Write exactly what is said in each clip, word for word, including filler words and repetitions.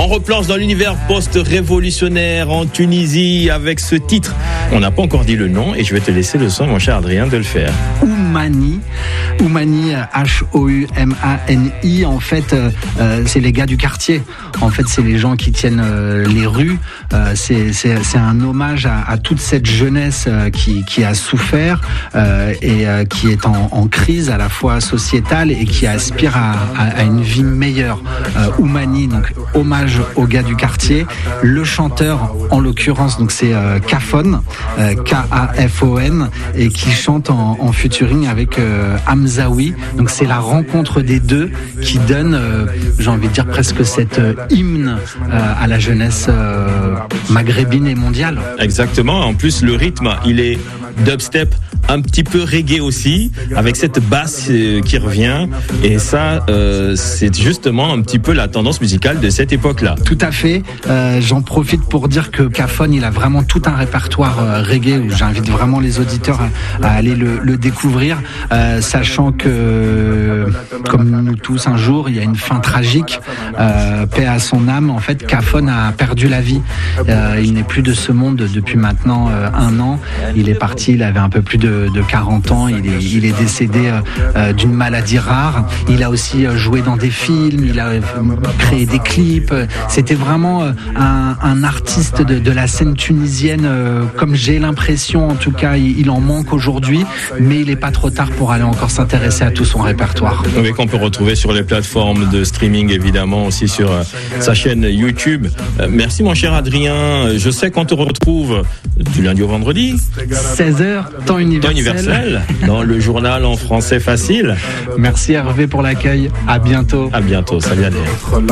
On replonge dans l'univers post-révolutionnaire en Tunisie avec ce titre. On n'a pas encore dit le nom et je vais te laisser le soin, mon cher Adrien, de le faire. Oumani, Oumani, H O U M A N I. En fait, euh, c'est les gars du quartier. En fait, c'est les gens qui tiennent euh, les rues. Euh, c'est, c'est, c'est un hommage à, à toute cette jeunesse euh, qui, qui a souffert euh, et euh, qui est en, en crise à la fois sociétale et qui aspire à, à, à une vie meilleure. Euh, Oumani, donc hommage aux gars du quartier. Le chanteur, en l'occurrence, donc c'est euh, Kafon, euh, K A F O N, et qui chante en, en featuring avec euh, Hamzaoui. Donc c'est la rencontre des deux qui donne, euh, j'ai envie de dire presque cette euh, hymne euh, à la jeunesse euh, maghrébine et mondiale. Exactement. En plus, le rythme, il est dubstep, un petit peu reggae aussi, avec cette basse euh, qui revient. Et ça, euh, c'est justement un petit peu la tendance musicale de cette époque-là. Tout à fait. Euh, j'en profite pour dire que Kafon, il a vraiment tout un répertoire euh, reggae où j'invite vraiment les auditeurs à, à aller le, le découvrir, euh, sachant que, comme nous tous, un jour, il y a une fin tragique. Euh, paix à son âme. En fait, Kafon a perdu la vie. Euh, il n'est plus de ce monde depuis maintenant euh, un an. Il est parti, il avait un peu plus de, de quarante ans. Il est, il est décédé euh, d'une maladie rare. Il a aussi euh, joué dans des films. Il a euh, créé des clips. C'était vraiment euh, un, un artiste de, de la scène tunisienne, euh, comme j'ai l'impression, en tout cas, il, il en manque aujourd'hui. Mais il n'est pas trop tard pour aller encore s'intéresser à tout son répertoire. Oui, qu'on peut retrouver sur les plateformes de streaming, évidemment, aussi sur euh, sa chaîne YouTube. Euh, merci, mon cher Adrien. Je sais qu'on te retrouve du lundi au vendredi. seize heures, temps universel. Temps universel, dans le journal en français facile. Merci Hervé pour l'accueil. À bientôt. À bientôt. Salut Adrien.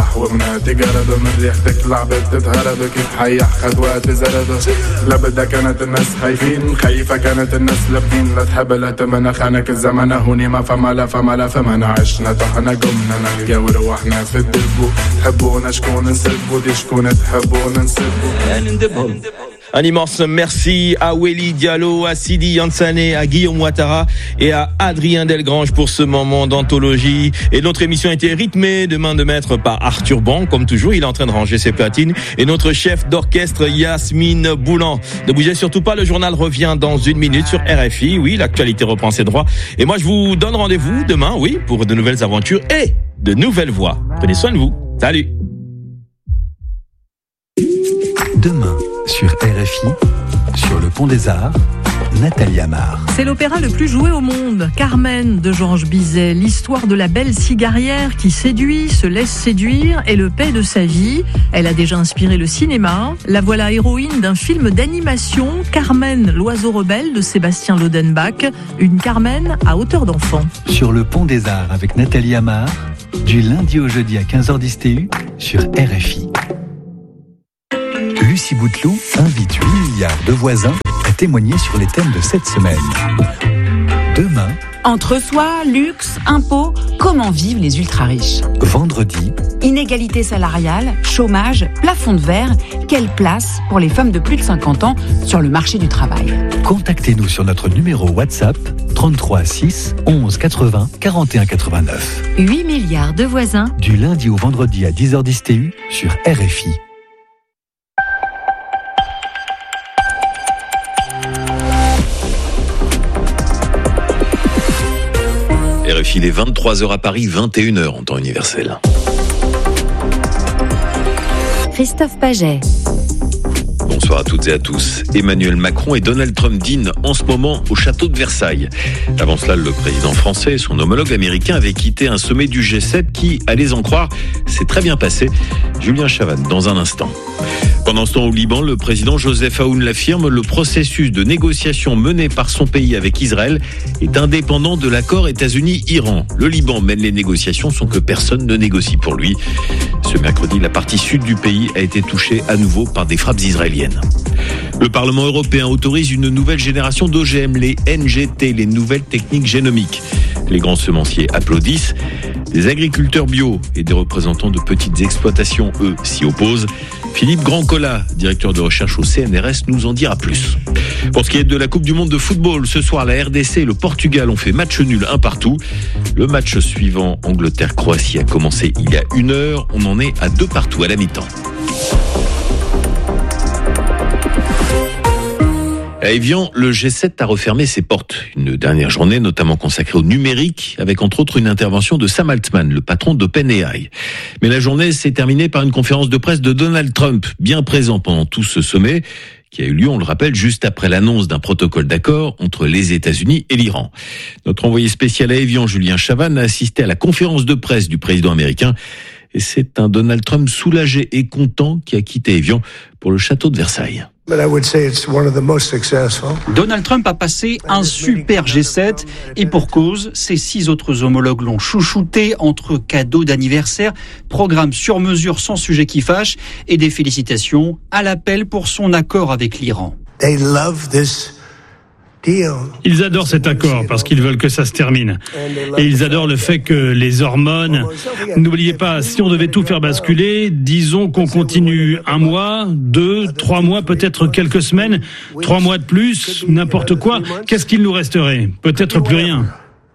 Un immense merci à Welly Diallo, à Sidi Yansane, à Guillaume Ouattara et à Adrien Delgrange pour ce moment d'anthologie. Et notre émission a été rythmée de main de maître par Arthur Ban. Comme toujours, il est en train de ranger ses platines. Et notre chef d'orchestre, Yasmine Boulan. Ne bougez surtout pas, le journal revient dans une minute sur R F I. Oui, l'actualité reprend ses droits. Et moi, je vous donne rendez-vous demain, oui, pour de nouvelles aventures et de nouvelles voix. Prenez soin de vous. Salut. Demain, sur R F I, sur le Pont des Arts, Nathalie Amar. C'est l'opéra le plus joué au monde, Carmen de Georges Bizet, l'histoire de la belle cigarière qui séduit, se laisse séduire et le paie de sa vie. Elle a déjà inspiré le cinéma. La voilà héroïne d'un film d'animation, Carmen, l'oiseau rebelle de Sébastien Lodenbach, une Carmen à hauteur d'enfant. Sur le Pont des Arts avec Nathalie Amar, du lundi au jeudi à quinze heures dix T U sur R F I. Lucie Bouteloup invite huit milliards de voisins à témoigner sur les thèmes de cette semaine. Demain, entre soi, luxe, impôts, comment vivent les ultra-riches? Vendredi, inégalité salariale, chômage, plafond de verre, quelle place pour les femmes de plus de cinquante ans sur le marché du travail? Contactez-nous sur notre numéro WhatsApp trente-trois six onze quatre-vingts quarante et un quatre-vingt-neuf. huit milliards de voisins. Du lundi au vendredi à dix heures dix T U sur R F I. R F I, il est vingt-trois heures à Paris, vingt et une heures en temps universel. Christophe Paget. Bonsoir à toutes et à tous. Emmanuel Macron et Donald Trump dînent en ce moment au château de Versailles. Avant cela, le président français et son homologue américain avaient quitté un sommet du G sept qui, allez en croire, s'est très bien passé. Julien Chavannes, dans un instant. Pendant ce temps, au Liban, le président Joseph Aoun l'affirme, le processus de négociation mené par son pays avec Israël est indépendant de l'accord États-Unis-Iran. Le Liban mène les négociations sans que personne ne négocie pour lui. Ce mercredi, la partie sud du pays a été touchée à nouveau par des frappes israéliennes. Le Parlement européen autorise une nouvelle génération d'O G M, les N G T, les nouvelles techniques génomiques. Les grands semenciers applaudissent. Des agriculteurs bio et des représentants de petites exploitations, eux, s'y opposent. Philippe Grandcola, directeur de recherche au C N R S, nous en dira plus. Pour ce qui est de la Coupe du Monde de football, ce soir, la R D C et le Portugal ont fait match nul un partout. Le match suivant, Angleterre-Croatie, a commencé il y a une heure. On en est à deux partout à la mi-temps. À Évian, le G sept a refermé ses portes. Une dernière journée notamment consacrée au numérique, avec entre autres une intervention de Sam Altman, le patron d'OpenAI. Mais la journée s'est terminée par une conférence de presse de Donald Trump, bien présent pendant tout ce sommet, qui a eu lieu, on le rappelle, juste après l'annonce d'un protocole d'accord entre les États-Unis et l'Iran. Notre envoyé spécial à Évian, Julien Chavannes, a assisté à la conférence de presse du président américain. Et c'est un Donald Trump soulagé et content qui a quitté Évian pour le château de Versailles. Donald Trump a passé un super G sept et pour cause, ses six autres homologues l'ont chouchouté entre cadeaux d'anniversaire, programmes sur mesure sans sujet qui fâche et des félicitations à l'appel pour son accord avec l'Iran. Ils adorent cet accord parce qu'ils veulent que ça se termine. Et ils adorent le fait que les hormones... N'oubliez pas, si on devait tout faire basculer, disons qu'on continue un mois, deux, trois mois, peut-être quelques semaines, trois mois de plus, n'importe quoi. Qu'est-ce qu'il nous resterait ? Peut-être plus rien.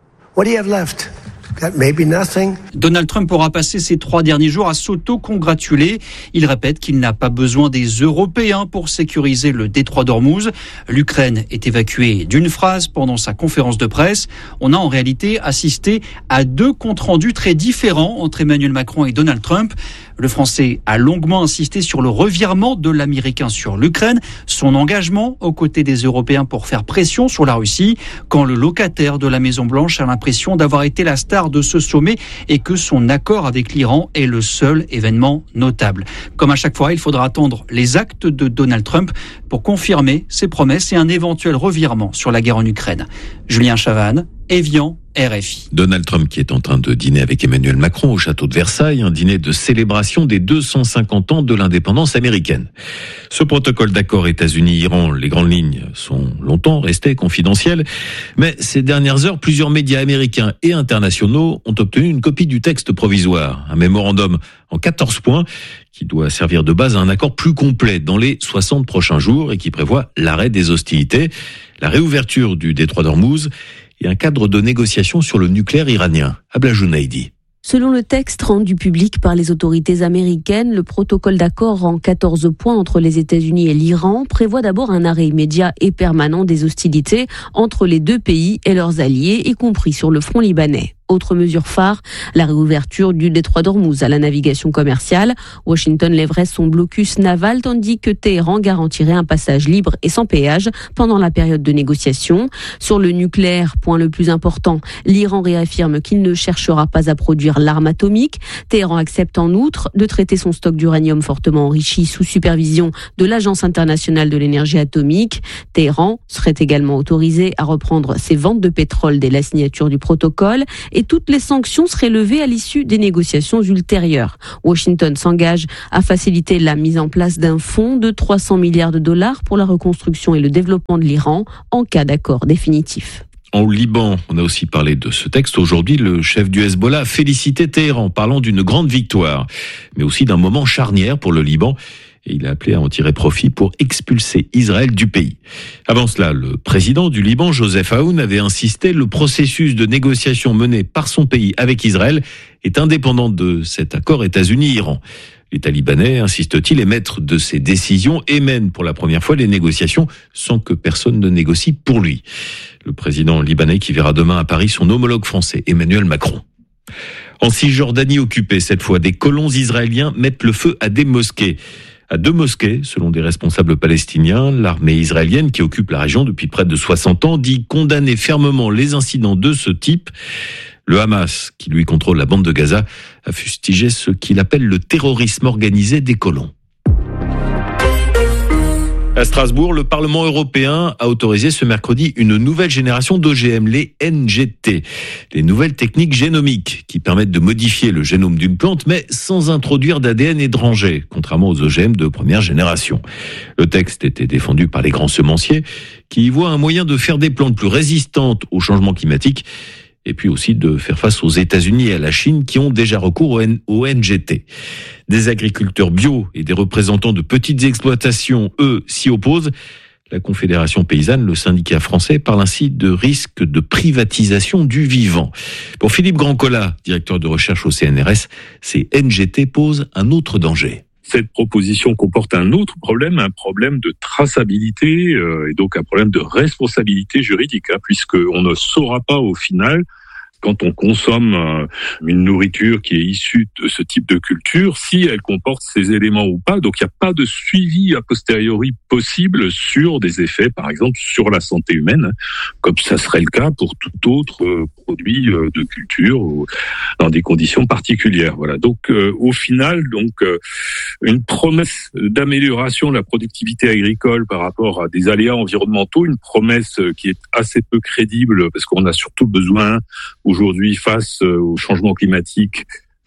Donald Trump aura passé ces trois derniers jours à s'auto-congratuler. Il répète qu'il n'a pas besoin des Européens pour sécuriser le détroit d'Ormuz. L'Ukraine est évacuée d'une phrase pendant sa conférence de presse. On a en réalité assisté à deux comptes rendus très différents entre Emmanuel Macron et Donald Trump. Le Français a longuement insisté sur le revirement de l'Américain sur l'Ukraine, son engagement aux côtés des Européens pour faire pression sur la Russie, quand le locataire de la Maison-Blanche a l'impression d'avoir été la star de ce sommet et que son accord avec l'Iran est le seul événement notable. Comme à chaque fois, il faudra attendre les actes de Donald Trump pour confirmer ses promesses et un éventuel revirement sur la guerre en Ukraine. Julien Chavannes, Évian, R F I. Donald Trump qui est en train de dîner avec Emmanuel Macron au château de Versailles, un dîner de célébration des deux cent cinquante ans de l'indépendance américaine. Ce protocole d'accord États-Unis-Iran, les grandes lignes sont longtemps restées confidentielles, mais ces dernières heures, plusieurs médias américains et internationaux ont obtenu une copie du texte provisoire, un mémorandum en quatorze points qui doit servir de base à un accord plus complet dans les soixante prochains jours et qui prévoit l'arrêt des hostilités, la réouverture du détroit d'Ormuz et un cadre de négociation sur le nucléaire iranien. Abla Jounaidi. Selon le texte rendu public par les autorités américaines, le protocole d'accord en quatorze points entre les États-Unis et l'Iran prévoit d'abord un arrêt immédiat et permanent des hostilités entre les deux pays et leurs alliés, y compris sur le front libanais. Autre mesure phare, la réouverture du détroit d'Ormuz à la navigation commerciale. Washington lèverait son blocus naval tandis que Téhéran garantirait un passage libre et sans péage pendant la période de négociation. Sur le nucléaire, point le plus important, l'Iran réaffirme qu'il ne cherchera pas à produire l'arme atomique. Téhéran accepte en outre de traiter son stock d'uranium fortement enrichi sous supervision de l'Agence internationale de l'énergie atomique. Téhéran serait également autorisé à reprendre ses ventes de pétrole dès la signature du protocole et toutes les sanctions seraient levées à l'issue des négociations ultérieures. Washington s'engage à faciliter la mise en place d'un fonds de trois cents milliards de dollars pour la reconstruction et le développement de l'Iran en cas d'accord définitif. En Liban, on a aussi parlé de ce texte. Aujourd'hui, le chef du Hezbollah a félicité Téhéran, parlant d'une grande victoire, mais aussi d'un moment charnière pour le Liban. Et il a appelé à en tirer profit pour expulser Israël du pays. Avant cela, le président du Liban, Joseph Aoun, avait insisté, le processus de négociation mené par son pays avec Israël est indépendant de cet accord États-Unis-Iran. L'État libanais, insiste-t-il, est maître de ses décisions et mène pour la première fois les négociations sans que personne ne négocie pour lui. Le président libanais qui verra demain à Paris son homologue français, Emmanuel Macron. En Cisjordanie occupée, cette fois, des colons israéliens mettent le feu à des mosquées. À deux mosquées, selon des responsables palestiniens, l'armée israélienne qui occupe la région depuis près de soixante ans dit condamner fermement les incidents de ce type. Le Hamas, qui lui contrôle la bande de Gaza, a fustigé ce qu'il appelle le terrorisme organisé des colons. À Strasbourg, le Parlement européen a autorisé ce mercredi une nouvelle génération d'O G M, les N G T, les nouvelles techniques génomiques qui permettent de modifier le génome d'une plante, mais sans introduire d'A D N étranger, contrairement aux O G M de première génération. Le texte était défendu par les grands semenciers qui y voient un moyen de faire des plantes plus résistantes au changement climatique et puis aussi de faire face aux États-Unis et à la Chine qui ont déjà recours au, N- au N G T. Des agriculteurs bio et des représentants de petites exploitations, eux, s'y opposent. La Confédération paysanne, le syndicat français, parle ainsi de risque de privatisation du vivant. Pour Philippe Grandcola, directeur de recherche au C N R S, ces N G T posent un autre danger. cette proposition comporte un autre problème, un problème de traçabilité euh, et donc un problème de responsabilité juridique, hein, puisqu'on ne saura pas au final, quand on consomme euh, une nourriture qui est issue de ce type de culture, si elle comporte ces éléments ou pas. Donc il n'y a pas de suivi a posteriori possible sur des effets, par exemple, sur la santé humaine, hein, comme ça serait le cas pour tout autre euh, produit euh, de culture ou dans des conditions particulières. Voilà. Donc euh, au final, donc euh, une promesse d'amélioration de la productivité agricole par rapport à des aléas environnementaux, une promesse qui est assez peu crédible parce qu'on a surtout besoin aujourd'hui, face au changement climatique,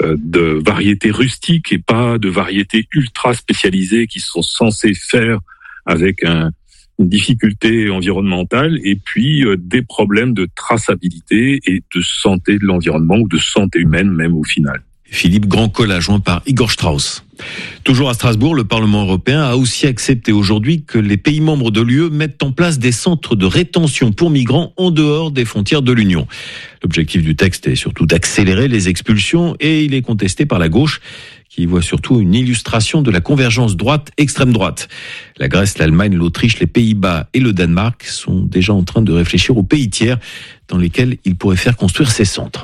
de variétés rustiques et pas de variétés ultra spécialisées qui sont censées faire avec un, une difficulté environnementale et puis euh, des problèmes de traçabilité et de santé de l'environnement ou de santé humaine même au final. Philippe Grandcola, joint par Igor Strauss. Toujours à Strasbourg, le Parlement européen a aussi accepté aujourd'hui que les pays membres de l'U E mettent en place des centres de rétention pour migrants en dehors des frontières de l'Union. L'objectif du texte est surtout d'accélérer les expulsions et il est contesté par la gauche qui voit surtout une illustration de la convergence droite-extrême droite. La Grèce, l'Allemagne, l'Autriche, les Pays-Bas et le Danemark sont déjà en train de réfléchir aux pays tiers dans lesquels ils pourraient faire construire ces centres.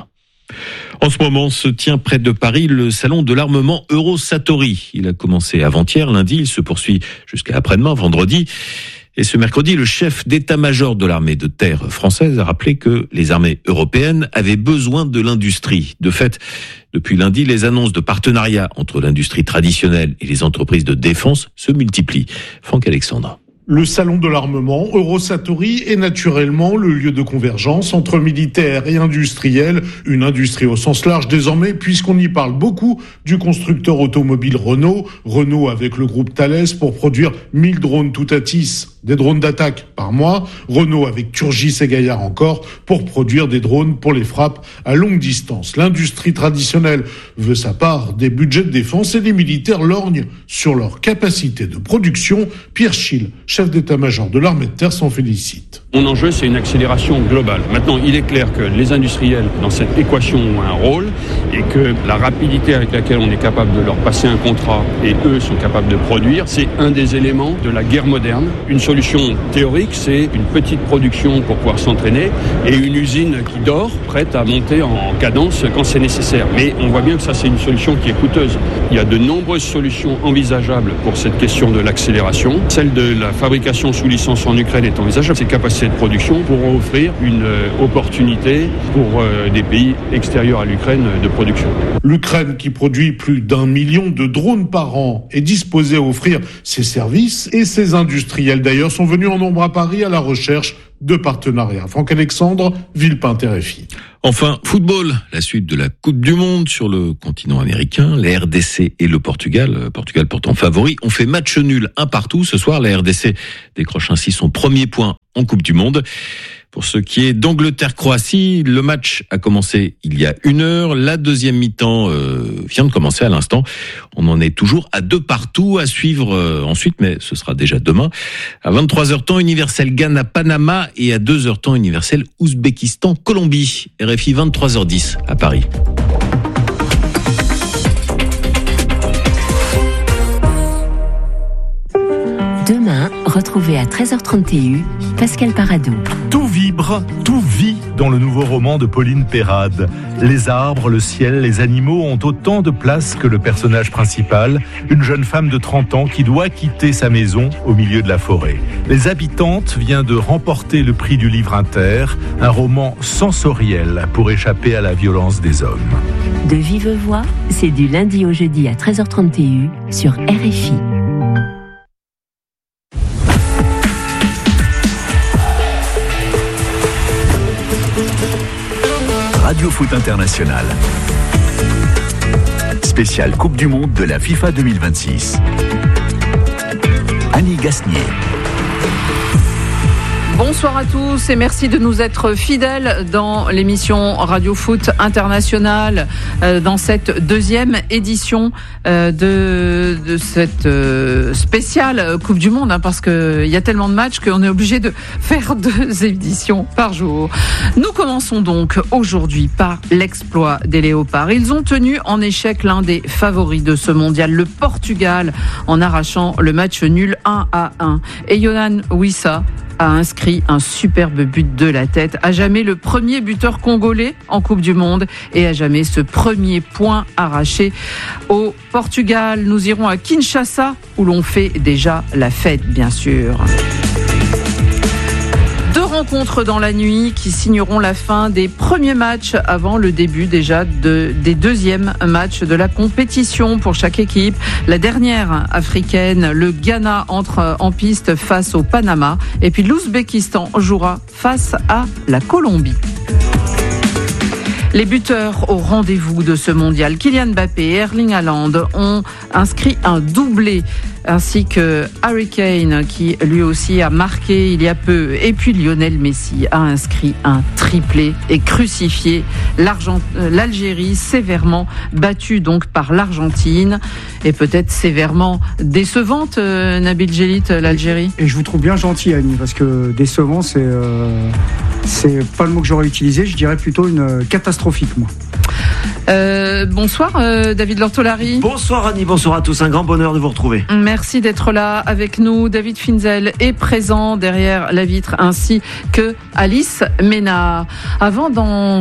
En ce moment se tient près de Paris le salon de l'armement Eurosatory. Il a commencé avant-hier, lundi, il se poursuit jusqu'à après-demain, vendredi. Et ce mercredi, le chef d'état-major de l'armée de terre française a rappelé que les armées européennes avaient besoin de l'industrie. De fait, depuis lundi, les annonces de partenariat entre l'industrie traditionnelle et les entreprises de défense se multiplient. Franck Alexandre. Le salon de l'armement, Eurosatory, est naturellement le lieu de convergence entre militaires et industriels, une industrie au sens large désormais, puisqu'on y parle beaucoup du constructeur automobile Renault, Renault avec le groupe Thales pour produire mille drones Toutatis, des drones d'attaque par mois, Renault avec Turgis et Gaillard encore pour produire des drones pour les frappes à longue distance. L'industrie traditionnelle veut sa part des budgets de défense et les militaires lorgnent sur leur capacité de production. Pierre Schill, chef d'état-major de l'armée de terre, s'en félicite. Mon enjeu, c'est une accélération globale. Maintenant, il est clair que les industriels, dans cette équation, ont un rôle et que la rapidité avec laquelle on est capable de leur passer un contrat et eux sont capables de produire, c'est un des éléments de la guerre moderne. Une solution théorique, c'est une petite production pour pouvoir s'entraîner et une usine qui dort, prête à monter en cadence quand c'est nécessaire. Mais on voit bien que ça, c'est une solution qui est coûteuse. Il y a de nombreuses solutions envisageables pour cette question de l'accélération. Celle de la fabrication sous licence en Ukraine est envisageable. Ces capacités de production pourront offrir une euh, opportunité pour euh, des pays extérieurs à l'Ukraine euh, de production. L'Ukraine, qui produit plus d'un million de drones par an, est disposée à offrir ses services et ses industriels d'ailleurs sont venus en nombre à Paris à la recherche de partenariats. Franck Alexandre, Villepin-T R F I. Enfin, football, la suite de la Coupe du Monde sur le continent américain. La R D C et le Portugal, Portugal pourtant favori, ont fait match nul un partout. Ce soir, la R D C décroche ainsi son premier point en Coupe du Monde. Pour ce qui est d'Angleterre-Croatie, le match a commencé il y a une heure. La deuxième mi-temps euh, vient de commencer à l'instant. On en est toujours à deux partout à suivre euh, ensuite, mais ce sera déjà demain. À vingt-trois heures temps universel Ghana-Panama et à deux heures temps universel Ouzbékistan-Colombie. R F I vingt-trois heures dix à Paris. Demain, retrouvez à treize heures trente et un Pascal Paradou. Tout vibre, tout vit dans le nouveau roman de Pauline Perrade. Les arbres, le ciel, les animaux ont autant de place que le personnage principal, une jeune femme de trente ans qui doit quitter sa maison au milieu de la forêt. Les Habitantes vient de remporter le prix du livre inter, un roman sensoriel pour échapper à la violence des hommes. De vive voix, c'est du lundi au jeudi à treize heures trente et un sur R F I. Radio Foot International. Spécial Coupe du Monde de la FIFA deux mille vingt-six. Annie Gasnier. Bonsoir à tous et merci de nous être fidèles dans l'émission Radio Foot International, euh, dans cette deuxième édition euh, de, de cette euh, spéciale Coupe du Monde, hein, parce qu'il y a tellement de matchs qu'on est obligé de faire deux éditions par jour. Nous commençons donc aujourd'hui par l'exploit des Léopards. Ils ont tenu en échec l'un des favoris de ce mondial, le Portugal, en arrachant le match nul un à un. Et Yohan Wissa a inscrit un superbe but de la tête, à jamais le premier buteur congolais en Coupe du Monde et à jamais ce premier point arraché au Portugal. Nous irons à Kinshasa où l'on fait déjà la fête, bien sûr. Deux rencontres dans la nuit qui signeront la fin des premiers matchs avant le début déjà de, des deuxièmes matchs de la compétition pour chaque équipe. La dernière africaine, le Ghana, entre en piste face au Panama et puis l'Ouzbékistan jouera face à la Colombie. Les buteurs au rendez-vous de ce mondial, Kylian Mbappé et Erling Haaland, ont inscrit un doublé, ainsi que Harry Kane qui lui aussi a marqué il y a peu, et puis Lionel Messi a inscrit un triplé et crucifié l'Argent- l'Algérie, sévèrement battue donc par l'Argentine et peut-être sévèrement décevante, euh, Nabil Djellit, l'Algérie. Et je vous trouve bien gentil, Annie, parce que décevant, c'est euh, c'est pas le mot que j'aurais utilisé, je dirais plutôt une catastrophique, moi. Euh, bonsoir euh, David Lortolari. Bonsoir Annie, bonsoir à tous, un grand bonheur de vous retrouver. Merci d'être là avec nous. David Finzel est présent derrière la vitre, ainsi que Alice Ménard. Avant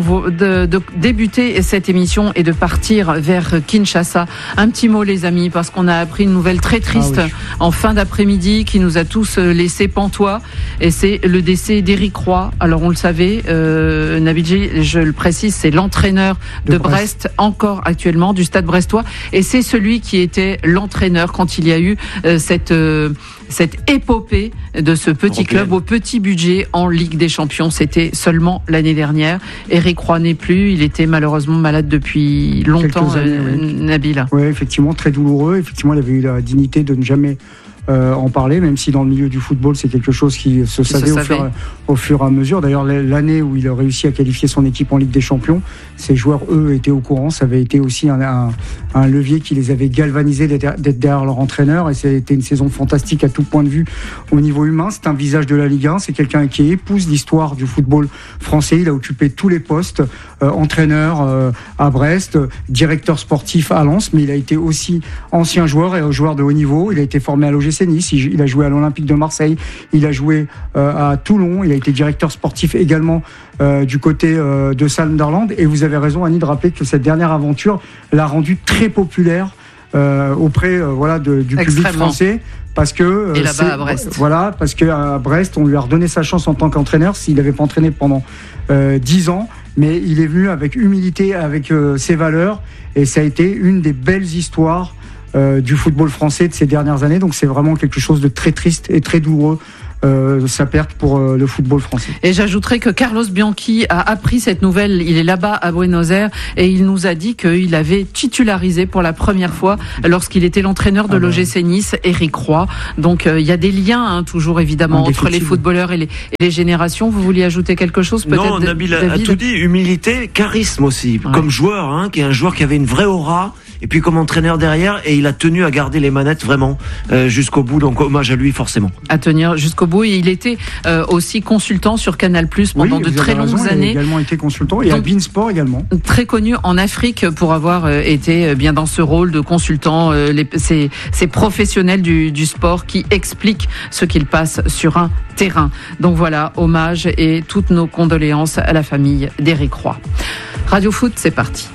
de, de débuter cette émission et de partir vers Kinshasa, un petit mot les amis, parce qu'on a appris une nouvelle très triste ah oui. en fin d'après-midi qui nous a tous laissé pantois, et c'est le décès d'Éric Roy. Alors on le savait, euh, Nabil, je le précise, c'est l'entraîneur de, de Brest. Brest, encore actuellement, du Stade brestois, et c'est celui qui était l'entraîneur quand il y a eu euh, cette euh, cette épopée de ce petit Européenne. Club au petit budget en Ligue des Champions. C'était seulement l'année dernière. Éric Roy n'est plus, il était malheureusement malade depuis longtemps, années, euh, oui. Nabil. Oui, effectivement, très douloureux. Effectivement, il avait eu la dignité de ne jamais Euh, en parler, même si dans le milieu du football c'est quelque chose qui se savait, se au, fur, au fur et à mesure. D'ailleurs, l'année où il a réussi à qualifier son équipe en Ligue des Champions, ces joueurs eux étaient au courant. Ça avait été aussi un, un, un levier qui les avait galvanisés d'être, d'être derrière leur entraîneur, et c'était une saison fantastique à tout point de vue au niveau humain. C'est un visage de la Ligue un, c'est quelqu'un qui épouse l'histoire du football français. Il a occupé tous les postes, euh, entraîneur euh, à Brest, directeur sportif à Lens, mais il a été aussi ancien joueur et joueur de haut niveau. Il a été formé à l'O G C Nice, il a joué à l'Olympique de Marseille, il a joué euh, à Toulon, il a été directeur sportif également euh, du côté euh, de Sunderland. Et vous avez raison, Annie, de rappeler que cette dernière aventure l'a rendu très populaire euh, auprès euh, voilà, de, du public français. Parce que, euh, et là-bas à Brest. Voilà, parce qu'à Brest, on lui a redonné sa chance en tant qu'entraîneur, s'il n'avait pas entraîné pendant euh, dix ans. Mais il est venu avec humilité, avec euh, ses valeurs, et ça a été une des belles histoires Euh, du football français de ces dernières années. Donc c'est vraiment quelque chose de très triste et très douloureux, euh, sa perte pour euh, le football français. Et j'ajouterais que Carlos Bianchi a appris cette nouvelle, il est là-bas à Buenos Aires, et il nous a dit qu'il avait titularisé pour la première fois lorsqu'il était l'entraîneur de ah l'O G C Nice, Éric Roy. Donc il euh, y a des liens hein, toujours évidemment entre les footballeurs et les, et les générations. Vous vouliez ajouter quelque chose peut-être? Non, Nabil a, David a tout dit, humilité, charisme aussi, ouais. Comme joueur, hein, qui est un joueur qui avait une vraie aura, et puis comme entraîneur derrière, et il a tenu à garder les manettes vraiment euh, jusqu'au bout, donc hommage à lui forcément. À tenir jusqu'au bout, et il était euh, aussi consultant sur Canal Plus pendant oui, de très longues raison, années. Il a également été consultant, et donc, à Beansport également. Très connu en Afrique pour avoir euh, été bien dans ce rôle de consultant, euh, les, ces, ces professionnels du, du sport qui expliquent ce qu'il passe sur un terrain. Donc voilà, hommage et toutes nos condoléances à la famille d'Éric Roy. Radio Foot, c'est parti.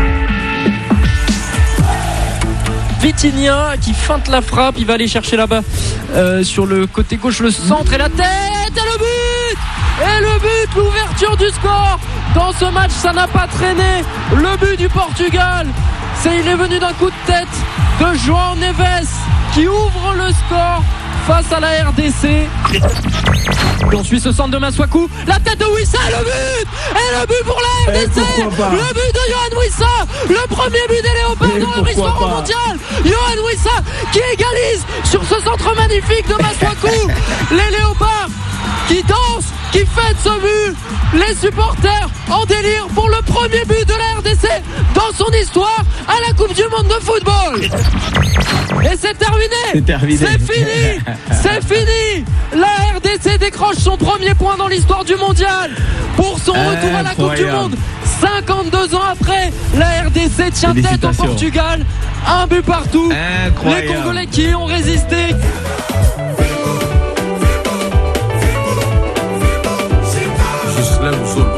Vitinha qui feinte la frappe, il va aller chercher là-bas euh, sur le côté gauche le centre et la tête et le but et le but, l'ouverture du score dans ce match. Ça n'a pas traîné, le but du Portugal, c'est il est venu d'un coup de tête de João Neves qui ouvre le score face à la R D C. Et on suit ce centre de Masuaku, la tête de Wissa, le but et le but pour la R D C, le but de Yohan Wissa, le premier but des Léopards dans leur histoire au mondial. Yohan Wissa qui égalise sur ce centre magnifique de Masuaku. Les Léopards qui danse, qui fête ce but. Les supporters en délire pour le premier but de la R D C dans son histoire à la Coupe du Monde de football. Et c'est terminé. C'est terminé. C'est fini. C'est fini. La R D C décroche son premier point dans l'histoire du mondial pour son retour à la Coupe du Monde. cinquante-deux ans après, la R D C tient tête au Portugal. Un but partout. Incroyable. Les Congolais qui ont résisté. Juste là, vous sautez.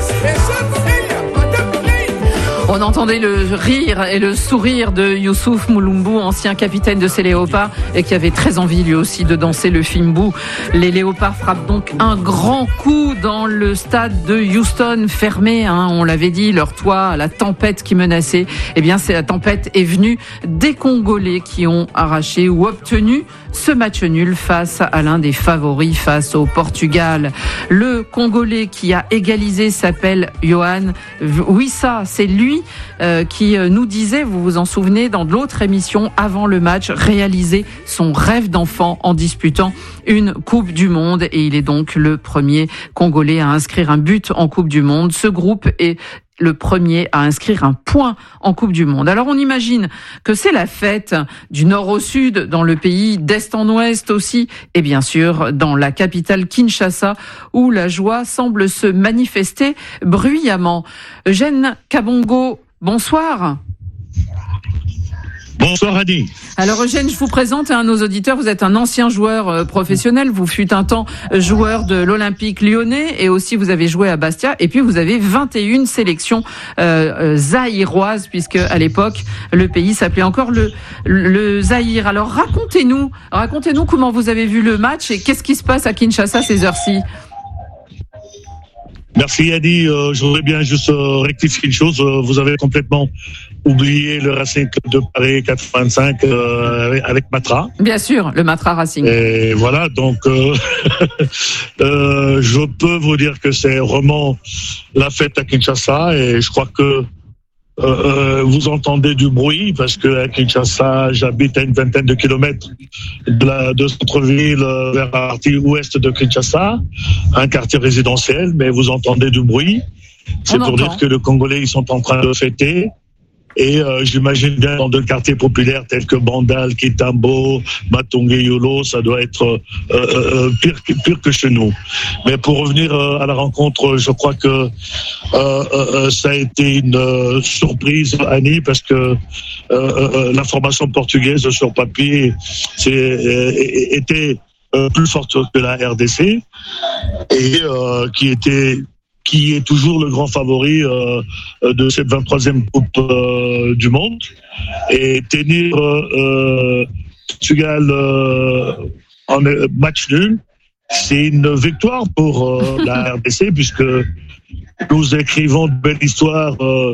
On entendait le rire et le sourire de Youssouf Moulumbu, ancien capitaine de ces Léopards, et qui avait très envie lui aussi de danser le Fimbu. Les Léopards frappent donc un grand coup dans le stade de Houston, fermé, hein, on l'avait dit, leur toit, la tempête qui menaçait. Eh bien, c'est la tempête est venue des Congolais qui ont arraché ou obtenu ce match nul face à l'un des favoris, face au Portugal. Le Congolais qui a égalisé s'appelle Yohan Wissa. C'est lui euh, qui nous disait, vous vous en souvenez, dans l'autre émission avant le match, réaliser son rêve d'enfant en disputant une Coupe du Monde. Et il est donc le premier Congolais à inscrire un but en Coupe du Monde. Ce groupe est le premier à inscrire un point en Coupe du Monde. Alors on imagine que c'est la fête du nord au sud, dans le pays, d'est en ouest aussi, et bien sûr dans la capitale Kinshasa, où la joie semble se manifester bruyamment. Eugène Kabongo, bonsoir. Bonsoir Annie. Alors Eugène, je vous présente à nos auditeurs, vous êtes un ancien joueur euh, professionnel, vous fûtes un temps joueur de l'Olympique lyonnais et aussi vous avez joué à Bastia et puis vous avez vingt et une sélections euh, euh, zaïroises puisque à l'époque le pays s'appelait encore le, le Zaïre. Alors racontez-nous, racontez-nous comment vous avez vu le match et qu'est-ce qui se passe à Kinshasa ces heures-ci. Merci Yanni, euh, je voudrais bien juste euh, rectifier une chose, euh, vous avez complètement oublié le Racing Club de Paris quatre-vingt-cinq euh, avec Matra. Bien sûr, le Matra Racing. Et voilà, donc euh, euh, je peux vous dire que c'est vraiment la fête à Kinshasa et je crois que euh, euh, vous entendez du bruit parce que à Kinshasa, j'habite à une vingtaine de kilomètres de la de centre-ville euh, vers la partie ouest de Kinshasa, un quartier résidentiel, mais vous entendez du bruit. C'est pour dire que les Congolais ils sont en train de fêter. Et euh, j'imagine bien dans des quartiers populaires tels que Bandal, Kitambo, Matonge, Yolo, ça doit être euh, euh, pire, pire que chez nous. Mais pour revenir euh, à la rencontre, je crois que euh, euh, ça a été une euh, surprise, Annie, parce que euh, euh, la formation portugaise sur papier c'est, euh, était euh, plus forte que la R D C et euh, qui était qui est toujours le grand favori euh, de cette vingt-troisième Coupe euh, du Monde. Et tenir euh, Portugal euh, en match nul, c'est une victoire pour euh, la R D C, puisque nous écrivons de belles histoires, euh,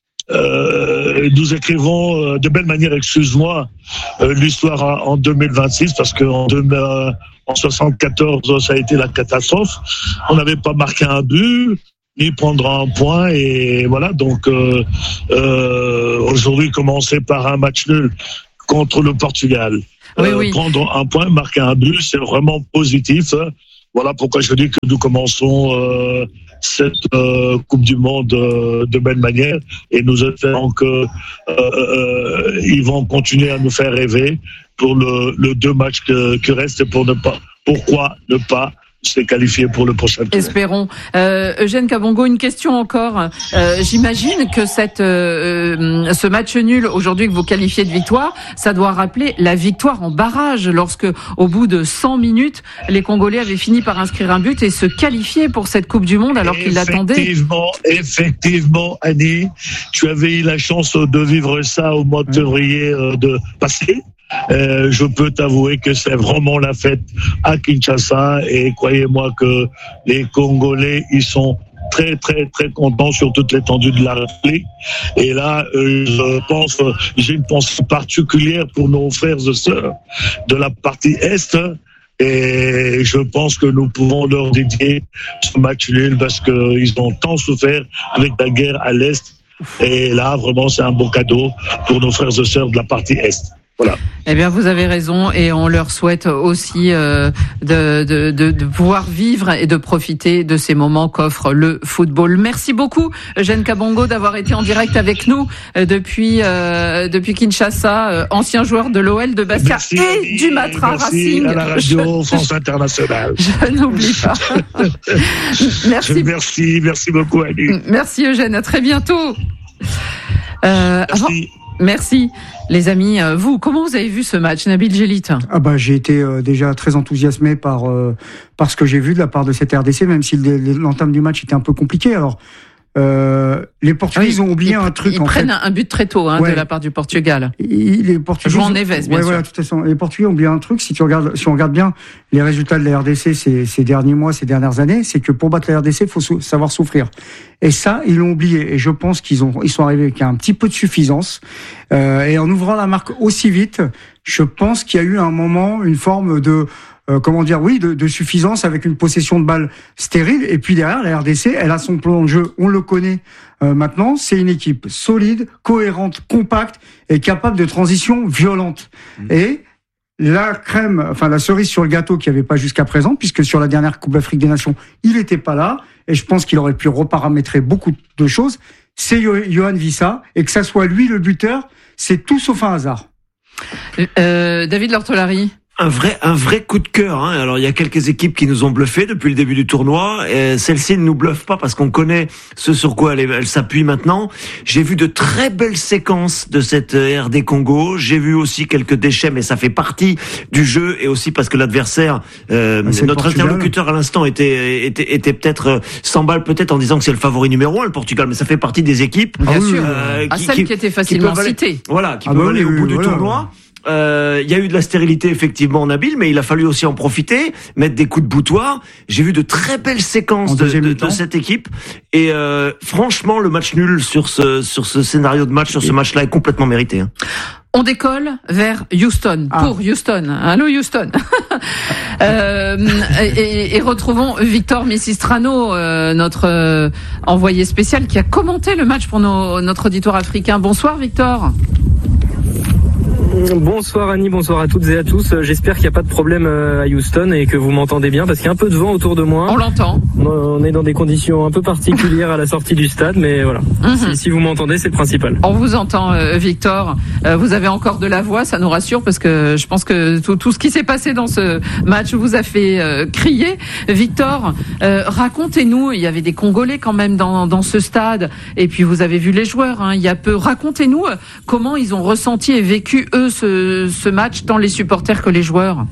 euh, nous écrivons euh, de belle manière, excuse-moi, euh, l'histoire en deux mille vingt-six, parce qu'en euh, en soixante-quatorze, ça a été la catastrophe. On n'avait pas marqué un but, ni prendre un point, et voilà. Donc euh, euh, aujourd'hui, commencer par un match nul contre le Portugal, oui, euh, oui. prendre un point, marquer un but, c'est vraiment positif. Voilà pourquoi je dis que nous commençons euh, cette euh, Coupe du Monde euh, de belle manière, et nous espérons que euh, euh, ils vont continuer à nous faire rêver pour le, le deux matchs que, que reste, pour ne pas, pourquoi ne pas se qualifier pour le prochain tour. Espérons. Euh, Eugène Kabongo, une question encore. Euh, j'imagine que cette, euh, ce match nul aujourd'hui que vous qualifiez de victoire, ça doit rappeler la victoire en barrage lorsque, au bout de cent minutes, les Congolais avaient fini par inscrire un but et se qualifier pour cette Coupe du Monde alors qu'ils l'attendaient. Effectivement, effectivement, Annie, tu avais eu la chance de vivre ça au mois de février euh, de passé. Euh, je peux t'avouer que c'est vraiment la fête à Kinshasa, et croyez-moi que les Congolais, ils sont très très très contents sur toute l'étendue de la République. Et là, euh, je pense, j'ai une pensée particulière pour nos frères et sœurs de la partie Est. Et je pense que nous pouvons leur dédier ce match nul parce qu'ils ont tant souffert avec la guerre à l'Est. Et là, vraiment, c'est un beau cadeau pour nos frères et sœurs de la partie Est. Voilà. Eh bien, vous avez raison et on leur souhaite aussi euh, de, de, de, de pouvoir vivre et de profiter de ces moments qu'offre le football. Merci beaucoup, Eugène Kabongo, d'avoir été en direct avec nous euh, depuis euh, depuis Kinshasa, euh, ancien joueur de l'O L, de Bastia Merci, et du Matra merci Racing. à la radio je, France Internationale. Je n'oublie pas. Merci. Merci, merci beaucoup, Annie. Merci, Eugène. À très bientôt. Euh, merci. Avant... Merci. Les amis, vous, comment vous avez vu ce match, Nabil Djellit ? Ah bah, j'ai été euh, déjà très enthousiasmé par, euh, par ce que j'ai vu de la part de cette R D C, même si l'entame du match était un peu compliqué. Alors, euh, les Portugais, oui, ils ont oublié ils, un truc. Ils en prennent fait. un but très tôt hein, ouais. de la part du Portugal. Et les Portugais jouent en Neves, bien ouais, sûr. Voilà, de toute façon, les Portugais ont oublié un truc. Si tu regardes, si on regarde bien les résultats de la R D C ces, ces derniers mois, ces dernières années, c'est que pour battre la R D C, il faut sou- savoir souffrir. Et ça, ils l'ont oublié. Et je pense qu'ils ont, ils sont arrivés avec un petit peu de suffisance. Euh, et en ouvrant la marque aussi vite, je pense qu'il y a eu un moment, une forme de Euh, comment dire, oui, de, de suffisance avec une possession de balle stérile. Et puis derrière, la R D C, elle a son plan de jeu, on le connaît euh, maintenant. C'est une équipe solide, cohérente, compacte et capable de transition violente. Mmh. Et la crème, enfin la cerise sur le gâteau qu'il n'y avait pas jusqu'à présent, puisque sur la dernière Coupe d'Afrique des Nations, il n'était pas là. Et je pense qu'il aurait pu reparamétrer beaucoup de choses. C'est Yohan Wissa, et que ça soit lui le buteur, c'est tout sauf un hasard. Euh, David Lortolari. Un vrai, un vrai coup de cœur. Hein. Alors il y a quelques équipes qui nous ont bluffé depuis le début du tournoi. Et celle-ci ne nous bluffe pas parce qu'on connaît ce sur quoi elle, elle s'appuie maintenant. J'ai vu de très belles séquences de cette R D Congo. J'ai vu aussi quelques déchets, mais ça fait partie du jeu et aussi parce que l'adversaire, euh, ah, notre interlocuteur à l'instant était, était, était peut-être s'emballe peut-être en disant que c'est le favori numéro un, le Portugal, mais ça fait partie des équipes. Bien euh, sûr. Euh, à qui, celle qui, qui était facilement qui citée. Aller, voilà, qui ah peuvent bah aller oui, au bout oui, du voilà. tournoi. Il euh, y a eu de la stérilité effectivement Nabil, mais il a fallu aussi en profiter, mettre des coups de boutoir. J'ai vu de très belles séquences de, de, de cette équipe et euh, franchement le match nul sur ce sur ce scénario de match, sur ce match-là est complètement mérité. Hein. On décolle vers Houston, ah. pour Houston. Allô Houston. euh, et, et retrouvons Victor Misistrano, euh, notre euh, envoyé spécial qui a commenté le match pour nos, notre auditoire africain. Bonsoir Victor. Bonsoir Annie, bonsoir à toutes et à tous. J'espère qu'il n'y a pas de problème à Houston et que vous m'entendez bien parce qu'il y a un peu de vent autour de moi. On l'entend. On est dans des conditions un peu particulières à la sortie du stade, mais voilà. Mm-hmm. Si, si vous m'entendez, c'est le principal. On vous entend, euh, Victor. Euh, vous avez encore de la voix, ça nous rassure parce que je pense que tout, tout ce qui s'est passé dans ce match vous a fait euh, crier. Victor, euh, racontez-nous, il y avait des Congolais quand même dans, dans ce stade et puis vous avez vu les joueurs hein, il y a peu. Racontez-nous euh, comment ils ont ressenti et vécu eux Ce, ce match, tant les supporters que les joueurs.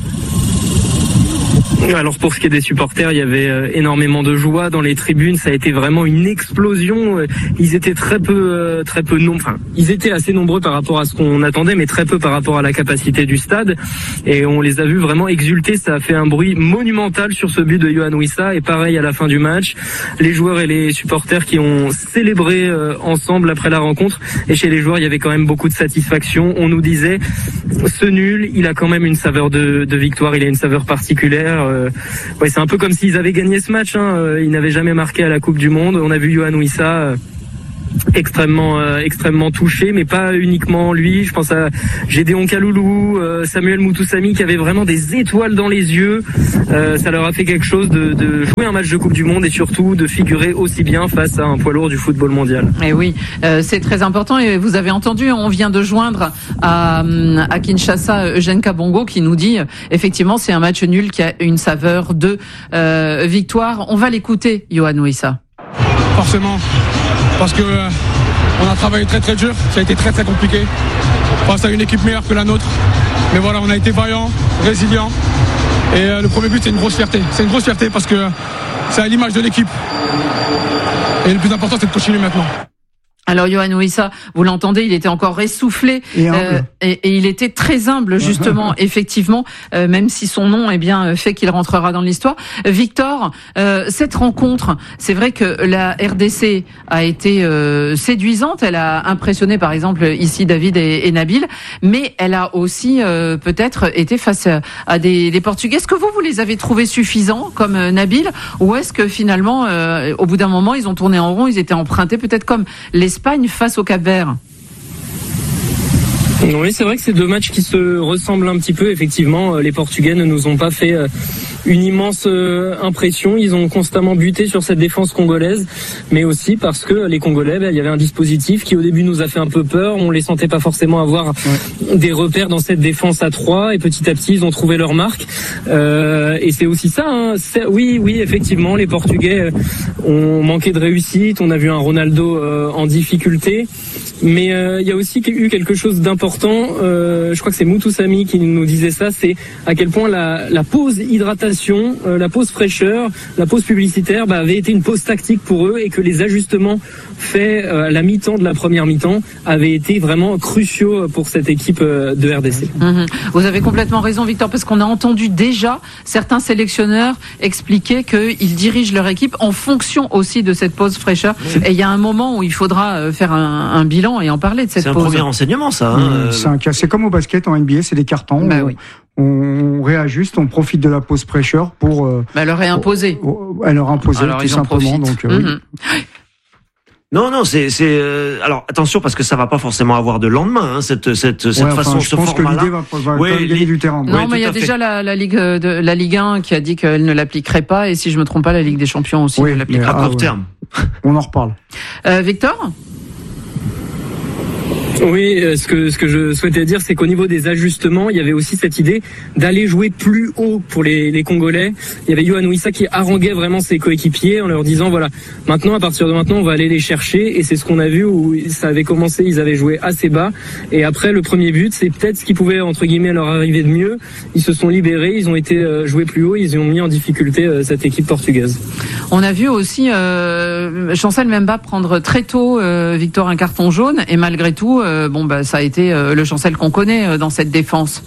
Alors pour ce qui est des supporters, il y avait euh, énormément de joie dans les tribunes. Ça a été vraiment une explosion. Ils étaient très peu, euh, très peu nombreux. Enfin, ils étaient assez nombreux par rapport à ce qu'on attendait, mais très peu par rapport à la capacité du stade. Et on les a vus vraiment exulter. Ça a fait un bruit monumental sur ce but de Yohan Wissa. Et pareil à la fin du match, les joueurs et les supporters qui ont célébré euh, ensemble après la rencontre. Et chez les joueurs, il y avait quand même beaucoup de satisfaction. On nous disait, ce nul, il a quand même une saveur de, de victoire. Il a une saveur particulière. Euh, ouais, c'est un peu comme s'ils avaient gagné ce match. Hein. Euh, ils n'avaient jamais marqué à la Coupe du Monde. On a vu Yohan Wissa euh, extrêmement, euh, extrêmement touché, mais pas uniquement lui. Je pense à Gédéon Kaloulou, euh, Samuel Moutoussamy qui avaient vraiment des étoiles dans les yeux. Euh, ça leur a fait quelque chose de, de jouer un match de Coupe du Monde et surtout de figurer aussi bien face à un poids lourd du football mondial. Et oui, euh, c'est très important et vous avez entendu, on vient de joindre à, à Kinshasa Eugène Kabongo qui nous dit effectivement c'est un match nul qui a une saveur de euh, victoire. On va l'écouter, Yohan Wissa. Forcément, parce que euh, on a travaillé très très dur, ça a été très très compliqué face à une équipe meilleure que la nôtre. Mais voilà, on a été vaillants, résilients. Et euh, le premier but, c'est une grosse fierté. C'est une grosse fierté parce que euh, c'est à l'image de l'équipe. Et le plus important, c'est de continuer maintenant. Alors Yohan Wissa, vous l'entendez, il était encore essoufflé et, euh, et, et il était très humble justement, effectivement, euh, même si son nom eh bien fait qu'il rentrera dans l'histoire. Victor, euh, cette rencontre, c'est vrai que la R D C a été euh, séduisante, elle a impressionné par exemple ici David et, et Nabil, mais elle a aussi euh, peut-être été face à, à des, des Portugais. Est-ce que vous, vous les avez trouvés suffisants comme euh, Nabil, ou est-ce que finalement, euh, au bout d'un moment, ils ont tourné en rond, ils étaient empruntés peut-être comme les Espagne face au Cap-Vert? Oui, c'est vrai que c'est deux matchs qui se ressemblent un petit peu. Effectivement, les Portugais ne nous ont pas fait une immense impression. Ils ont constamment buté sur cette défense congolaise, mais aussi parce que les Congolais, ben, il y avait un dispositif qui au début nous a fait un peu peur. On les sentait pas forcément avoir ouais. des repères dans cette défense à trois, et petit à petit ils ont trouvé leur marque. Euh, et c'est aussi ça. Hein. C'est, oui, oui, effectivement, les Portugais ont manqué de réussite. On a vu un Ronaldo euh, en difficulté. Mais euh, il y a aussi eu quelque chose d'important, euh, je crois que c'est Moutou Sami qui nous disait ça, c'est à quel point la, la pause hydratation, euh, la pause fraîcheur, la pause publicitaire bah, avait été une pause tactique pour eux, et que les ajustements faits euh, à la mi-temps de la première mi-temps avaient été vraiment cruciaux pour cette équipe euh, de R D C. Mmh. Vous avez complètement raison, Victor, parce qu'on a entendu déjà certains sélectionneurs expliquer qu'ils dirigent leur équipe en fonction aussi de cette pause fraîcheur. Mmh. Et il y a un moment où il faudra faire un, un bilan et en parler de cette c'est pause. C'est un premier renseignement, ça. Hein, mmh, euh... c'est, un, c'est comme au basket en N B A, c'est des cartons. Bah on, oui. on réajuste, on profite de la pause fraîcheur pour. Euh, bah, leur réimposer. Pour, pour, leur imposer, Alors, tout simplement. Donc, euh, mmh. oui. Non, non, c'est, c'est. Euh, alors attention, parce que ça va pas forcément avoir de lendemain, hein, cette, cette, cette ouais, façon, enfin, je ce pense format-là. que l'idée va, va ouais, gagner les... du terrain. Non, ouais, mais il y a déjà la, la Ligue de la Ligue un qui a dit qu'elle ne l'appliquerait pas, et si je me trompe pas, la Ligue des Champions aussi oui, ne l'appliquera à pas. court ouais. terme. On en reparle. Euh, Victor. Oui, ce que ce que je souhaitais dire, c'est qu'au niveau des ajustements, il y avait aussi cette idée d'aller jouer plus haut pour les, les Congolais. Il y avait Yohan Wissa qui haranguait vraiment ses coéquipiers en leur disant voilà, maintenant à partir de maintenant, on va aller les chercher, et c'est ce qu'on a vu où ça avait commencé, ils avaient joué assez bas, et après le premier but, c'est peut-être ce qui pouvait entre guillemets leur arriver de mieux. Ils se sont libérés, ils ont été euh, joués plus haut, ils ont mis en difficulté euh, cette équipe portugaise. On a vu aussi euh, Chancel Mbemba prendre très tôt euh, Victor un carton jaune, et malgré tout euh, bon bah ça a été euh, le Chancel qu'on connaît euh, dans cette défense.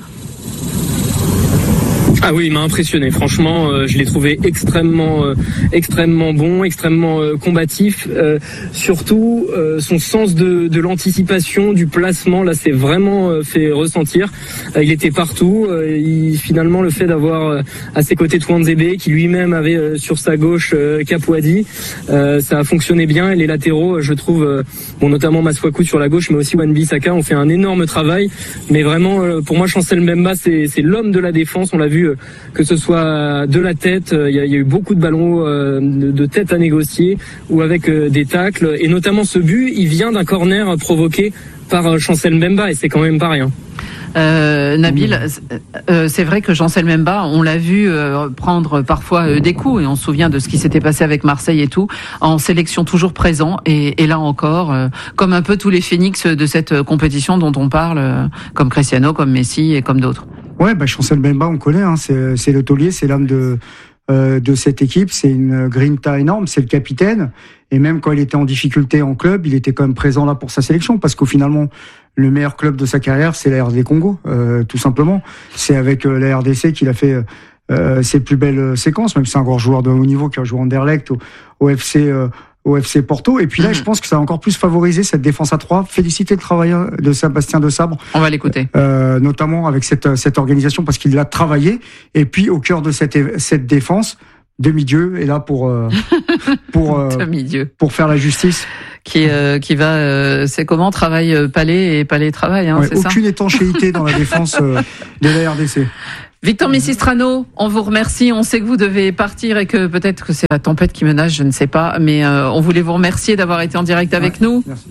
Ah oui, il m'a impressionné. Franchement, euh, je l'ai trouvé extrêmement, euh, extrêmement bon, extrêmement euh, combatif. Euh, surtout, euh, son sens de, de l'anticipation, du placement, là, c'est vraiment euh, fait ressentir. Euh, il était partout. Euh, il, finalement, le fait d'avoir euh, à ses côtés Touanzebe, qui lui-même avait euh, sur sa gauche euh, Kapouadi, euh, ça a fonctionné bien. Et les latéraux, je trouve, euh, bon, notamment Maswaku sur la gauche, mais aussi Wan-Bissaka, ont fait un énorme travail. Mais vraiment, euh, pour moi, Chancel Mbemba, c'est, c'est l'homme de la défense. On l'a vu. Que ce soit de la tête, il y a, il y a eu beaucoup de ballons euh, de, de tête à négocier, ou avec euh, des tacles, et notamment ce but, il vient d'un corner provoqué par euh, Chancel Mbemba, et c'est quand même pas rien. Euh, Nabil, euh, c'est vrai que Chancel Mbemba, on l'a vu euh, prendre parfois euh, des coups, et on se souvient de ce qui s'était passé avec Marseille et tout, en sélection toujours présent, et, et là encore, euh, comme un peu tous les phénix de cette compétition dont on parle, euh, comme Cristiano, comme Messi et comme d'autres. Ouais, bah Chancel Mbemba, on connaît, hein, c'est, c'est le taulier, c'est l'âme de euh, de cette équipe, c'est une grinta énorme, c'est le capitaine, et même quand il était en difficulté en club, il était quand même présent là pour sa sélection, parce qu'au finalement, le meilleur club de sa carrière, c'est la R D Congo, euh, tout simplement. C'est avec euh, la R D C qu'il a fait euh, ses plus belles séquences, même si c'est un grand joueur de haut niveau qui a joué en Anderlecht, au, au F C. Euh, au F C Porto, et puis là, mmh. je pense que ça a encore plus favorisé cette défense à trois. Féliciter le travail de Sébastien Desabre. On va l'écouter. Euh, notamment avec cette, cette organisation, parce qu'il l'a travaillé, et puis au cœur de cette, cette défense, demi-dieu est là pour, euh, pour, euh, demi-dieu. pour faire la justice. Qui, euh, qui va, euh, c'est comment, travail Palais et Palais travail, hein, ouais, c'est ça? Aucune étanchéité dans la défense euh, de la R D C. Victor Missistrano, on vous remercie. On sait que vous devez partir et que peut-être que c'est la tempête qui menace, je ne sais pas. Mais euh, on voulait vous remercier d'avoir été en direct avec ouais, nous. Merci.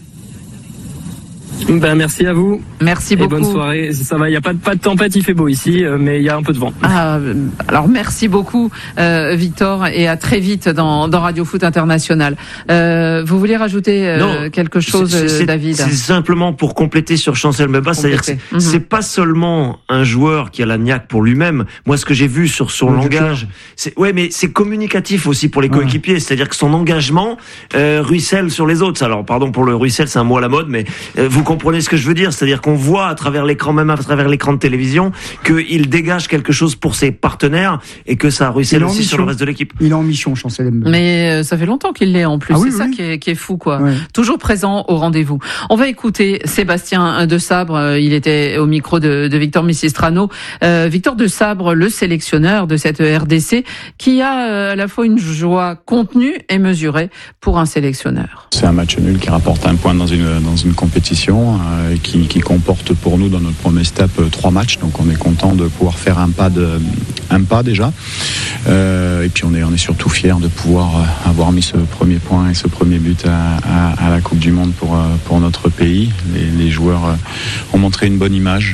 Ben, merci à vous. Merci et beaucoup. Bonne soirée. Ça va, il n'y a pas de, pas de tempête, il fait beau ici, mais il y a un peu de vent. Ah, alors merci beaucoup, euh, Victor, et à très vite dans, dans Radio Foot International. Euh, vous voulez rajouter euh, non, quelque chose, c'est, c'est, David? C'est simplement pour compléter sur Chancel Mbemba, c'est-à-dire que c'est, mm-hmm. c'est pas seulement un joueur qui a la niaque pour lui-même. Moi, ce que j'ai vu sur son oui, langage, c'est ouais, mais c'est communicatif aussi pour les coéquipiers. Ouais. C'est-à-dire que son engagement euh, ruisselle sur les autres. Alors, pardon pour le ruisselle, c'est un mot à la mode, mais euh, vous comprenez ce que je veux dire, c'est-à-dire qu'on voit à travers l'écran, même à travers l'écran de télévision, qu'il dégage quelque chose pour ses partenaires et que ça ruisselle aussi sur le reste de l'équipe. Il est en mission, Chancel Mbemba. Mais euh, ça fait longtemps qu'il l'est en plus, ah, c'est oui, ça oui. Qui, est, qui est fou, quoi. Ouais. Toujours présent au rendez-vous. On va écouter Sébastien Desabre, il était au micro de, de Victor Missistrano. Euh, Victor Desabre, le sélectionneur de cette R D C, qui a euh, à la fois une joie contenue et mesurée pour un sélectionneur. C'est un match nul qui rapporte un point dans une, dans une compétition. compétition euh, qui, qui comporte pour nous dans notre premier step trois matchs. Donc on est content de pouvoir faire un pas, de, un pas déjà. Euh, et puis on est, on est surtout fiers de pouvoir avoir mis ce premier point et ce premier but à, à, à la Coupe du Monde pour, pour notre pays. Les, les joueurs ont montré une bonne image.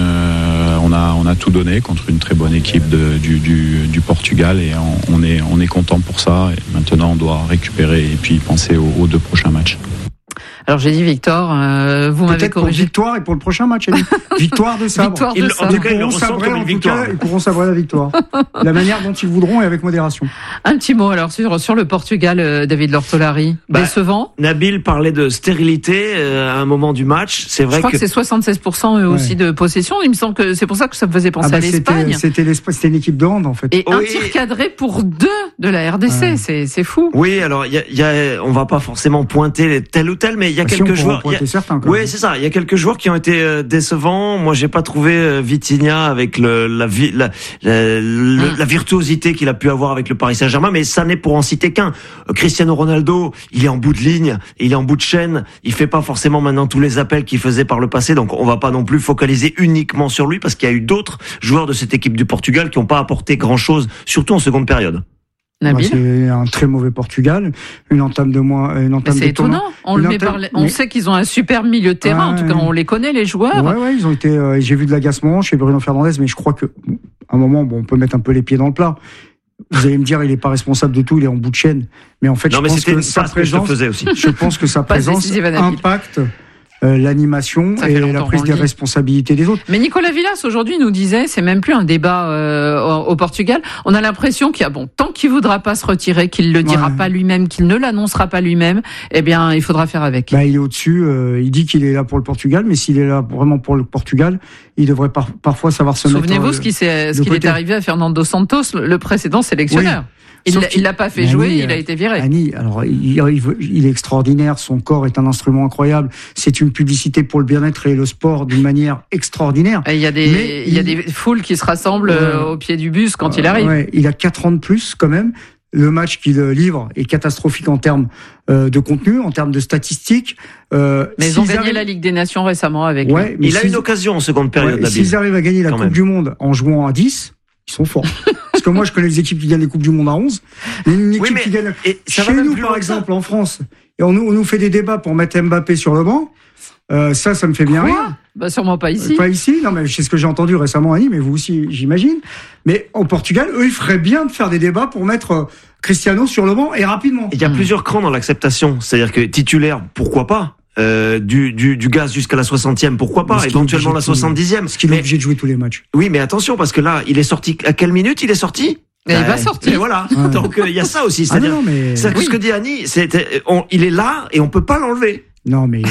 Euh, on, a, on a tout donné contre une très bonne équipe de, du, du, du Portugal et on, on est, on est content pour ça. Et maintenant on doit récupérer et puis penser aux, aux deux prochains matchs. Alors j'ai dit Victor, euh, vous m'avez corrigé. Pour victoire et pour le prochain match, victoire de sabre. Victoire de ils, sabre. En tout cas, ils pourront sabrer, en tout cas, ils pourront sabrer la victoire. La manière dont ils voudront et avec modération. Un petit mot alors sur, sur le Portugal, euh, David Lortolari. Bah, décevant. Nabil parlait de stérilité euh, à un moment du match. C'est vrai Je crois que, que c'est soixante-seize pour cent eux aussi ouais. de possession. Il me semble que c'est pour ça que ça me faisait penser ah bah à l'Espagne. C'était, c'était, c'était une équipe de hand en fait. Et oui. un tir cadré pour deux de la R D C, ouais. c'est, c'est fou. Oui, alors y a, y a, on va pas forcément pointer tel ou tel, mais il y a bah quelques si joueurs. A, certains, oui, c'est ça. Il y a quelques joueurs qui ont été euh, décevants. Moi, j'ai pas trouvé euh, Vitinha avec le, la, vi, la, la, le, mmh. la virtuosité qu'il a pu avoir avec le Paris Saint-Germain, mais ça n'est pour en citer qu'un. Euh, Cristiano Ronaldo, il est en bout de ligne, il est en bout de chaîne. Il fait pas forcément maintenant tous les appels qu'il faisait par le passé, donc on va pas non plus focaliser uniquement sur lui, parce qu'il y a eu d'autres joueurs de cette équipe du Portugal qui n'ont pas apporté grand-chose, surtout en seconde période. Nabil. C'est un très mauvais Portugal, une entame de moins, une entame mais c'est de étonnant. On, le met par les... on mais... sait qu'ils ont un super milieu de terrain. Ah, en tout cas, on les connaît les joueurs. Ouais, ouais, ils ont été. Euh, j'ai vu de l'agacement chez Bruno Fernandes, mais je crois que à un moment, bon, on peut mettre un peu les pieds dans le plat. Vous allez me dire, il est pas responsable de tout, il est en bout de chaîne. Mais en fait, non, je mais pense que sa présence, que je, aussi. je pense que sa présence impacte. Euh, l'animation et la prise des responsabilités des autres. Mais Nicolas Villas aujourd'hui nous disait, c'est même plus un débat euh, au, au Portugal. On a l'impression qu'il y a bon, tant qu'il voudra pas se retirer, qu'il le dira ouais. pas lui-même, qu'il ne l'annoncera pas lui-même, eh bien, il faudra faire avec. Bah, il est au-dessus. Euh, il dit qu'il est là pour le Portugal, mais s'il est là vraiment pour le Portugal, il devrait par, parfois savoir se Souvenez-vous mettre. Souvenez-vous ce qui s'est, ce qui est arrivé à Fernando Santos, le précédent sélectionneur. Oui. Il l'a, il l'a pas fait Annie, jouer, il a été viré. Annie, alors il, il, il est extraordinaire, son corps est un instrument incroyable. C'est une publicité pour le bien-être et le sport d'une manière extraordinaire. Et il y a des, Mais il y a des foules qui se rassemblent euh, au pied du bus quand euh, il arrive. Ouais, il a quatre ans de plus quand même. Le match qu'il livre est catastrophique en termes euh, de contenu, en termes de statistiques. Euh, mais ils ont gagné arrivent... la Ligue des Nations récemment avec ouais, lui. Mais il a une occasion en seconde période. Ouais, s'ils arrivent à gagner la Coupe même. du Monde en jouant à dix, ils sont forts. Parce que moi, je connais les équipes qui gagnent les Coupes du Monde à onze. Une équipe oui, mais, qui gagne. Et ça Chez va nous, par exemple, en France, et on, on nous fait des débats pour mettre Mbappé sur le banc. Euh, ça, ça me fait bien Quoi rire. Bah sûrement pas ici. Pas ici. Non, mais c'est ce que j'ai entendu récemment, Annie, mais vous aussi, j'imagine. Mais au Portugal, eux, ils feraient bien de faire des débats pour mettre Cristiano sur le banc et rapidement. Il y a mmh. plusieurs crans dans l'acceptation. C'est-à-dire que titulaire, pourquoi pas? Euh, du, du, du gaz jusqu'à la soixantième, pourquoi pas, éventuellement la soixante-dixième. Parce qu'il est obligé de jouer tous les matchs. Oui, mais attention, parce que là, il est sorti, à quelle minute il est sorti? Et il va sortir. Et voilà. Ouais. Donc, il euh, y a ça aussi. C'est-à-dire, ah non, mais... c'est oui. ce que dit Annie, c'est, on, il est là et on peut pas l'enlever. Non, mais,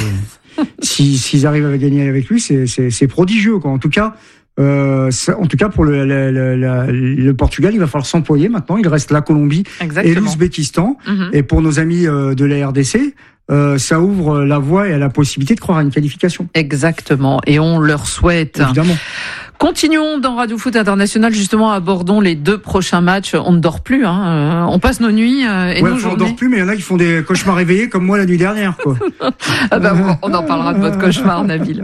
si, s'ils arrivent à gagner avec lui, c'est, c'est, c'est prodigieux, quoi. En tout cas, Euh, en tout cas, pour le, le, le, le Portugal, il va falloir s'employer maintenant. Il reste la Colombie Exactement. et l'Ouzbékistan. Mm-hmm. Et pour nos amis de la R D C, euh, ça ouvre la voie et la possibilité de croire à une qualification. Exactement. Et on leur souhaite. Évidemment. Continuons dans Radio Foot International, justement, abordons les deux prochains matchs. On ne dort plus, hein. On passe nos nuits et ouais, nos journées. On ne dort plus, mais il y en a qui font des cauchemars réveillés comme moi la nuit dernière, quoi. ah ben, on en parlera de votre cauchemar, Nabil.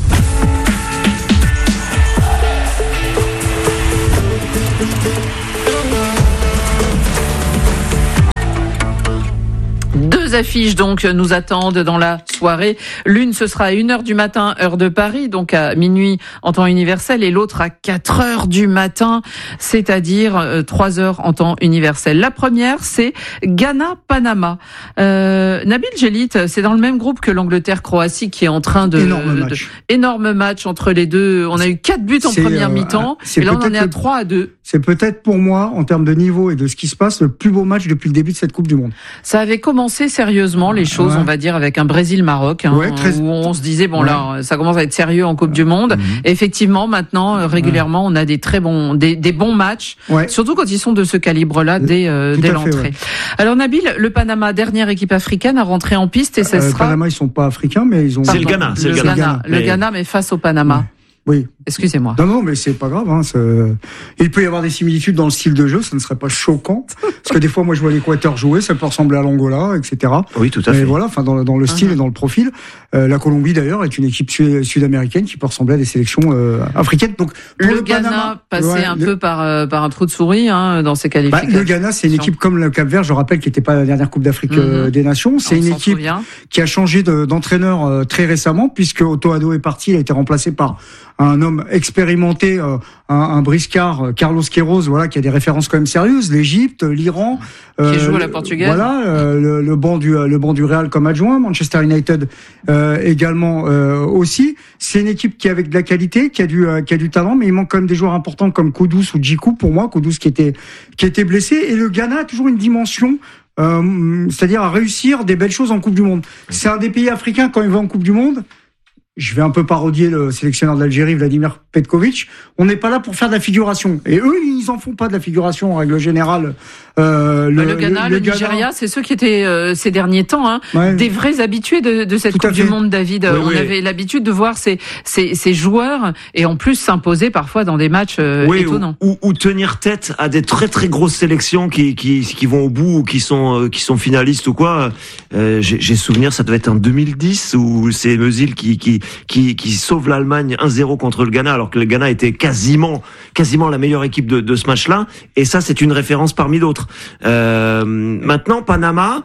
Deux affiches donc nous attendent dans la soirée. L'une ce sera à une heure du matin heure de Paris, donc à minuit en temps universel, et l'autre à quatre heures du matin, c'est-à-dire euh, trois heures en temps universel. La première, c'est Ghana-Panama. Euh, Nabil Djellit, c'est dans le même groupe que l'Angleterre-Croatie qui est en train de... Énorme match. De, énorme match entre les deux. On a eu quatre buts en c'est, première euh, mi-temps, et là on en est à trois à deux. C'est peut-être pour moi, en termes de niveau et de ce qui se passe, le plus beau match depuis le début de cette Coupe du Monde. Ça avait commencé sérieusement les choses, ouais. on va dire, avec un Brésil-Maroc, hein, ouais, très... où on se disait, bon ouais. là, ça commence à être sérieux en Coupe du Monde. Mmh. Et effectivement, maintenant, régulièrement, ouais. on a des très bons, des, des bons matchs, ouais. surtout quand ils sont de ce calibre-là, dès, euh, dès l'entrée. Fait, ouais. Alors Nabil, le Panama, dernière équipe africaine à rentrer en piste, et ça euh, sera... Le Panama, ils sont pas africains, mais ils ont... C'est le Ghana, c'est le, le Ghana. Ghana. Le mais... Ghana, mais face au Panama. Ouais. Oui. Excusez-moi. Non, non, mais c'est pas grave. Hein, il peut y avoir des similitudes dans le style de jeu, ça ne serait pas choquant. Parce que des fois, moi, je vois l'Équateur jouer, ça peut ressembler à l'Angola, et cetera. Oui, tout à mais fait. Voilà, enfin, dans, dans le style uh-huh. et dans le profil. Euh, la Colombie, d'ailleurs, est une équipe su- sud-américaine qui peut ressembler à des sélections euh, africaines. Donc, le, le Ghana Panama, passait ouais, un le... peu par, euh, par un trou de souris hein, dans ses qualifications. Bah, le Ghana, c'est une équipe comme le Cap-Vert, je rappelle, qui n'était pas à la dernière Coupe d'Afrique mm-hmm. euh, des Nations. C'est On une équipe souvient. qui a changé de, d'entraîneur euh, très récemment, puisque Otto Addo est parti, il a été remplacé par un homme expérimenté, euh, un, un briscard, euh, Carlos Queiroz, voilà, qui a des références quand même sérieuses, l'Égypte, l'Iran, euh, qui joue à la Portugal, voilà, euh, le, le banc du le banc du Real comme adjoint, Manchester United euh, également euh, aussi. C'est une équipe qui avec de la qualité, qui a du euh, qui a du talent, mais il manque quand même des joueurs importants comme Kudus ou Djikou pour moi, Kudus qui était qui était blessé, et le Ghana a toujours une dimension. Euh, c'est-à-dire à réussir des belles choses en Coupe du Monde. C'est un des pays africains quand il va en Coupe du Monde. Je vais un peu parodier le sélectionneur de l'Algérie, Vladimir Petkovic. On n'est pas là pour faire de la figuration. Et eux, ils en font pas de la figuration en règle générale. Euh, le, le Ghana, le, le, le Nigeria, Ghana. C'est ceux qui étaient euh, ces derniers temps hein, ouais. des vrais habitués de, de cette Tout Coupe du Monde, David. Oui, On oui. avait l'habitude de voir ces, ces, ces joueurs et en plus s'imposer parfois dans des matchs euh, oui, étonnants. Ou, ou, ou tenir tête à des très très grosses sélections qui, qui, qui vont au bout ou qui sont, euh, qui sont finalistes ou quoi. Euh, j'ai, j'ai souvenir, ça devait être en deux mille dix où c'est Özil qui, qui, qui, qui sauve l'Allemagne un zéro contre le Ghana alors que le Ghana était quasiment, quasiment la meilleure équipe de, de ce match-là. Et ça, c'est une référence parmi d'autres. Euh, maintenant, Panama,